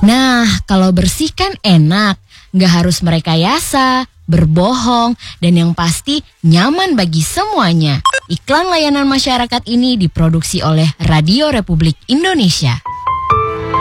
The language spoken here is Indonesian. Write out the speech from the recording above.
Nah, kalau bersih kan enak, nggak harus merekayasa, berbohong, dan yang pasti nyaman bagi semuanya. Iklan layanan masyarakat ini diproduksi oleh Radio Republik Indonesia.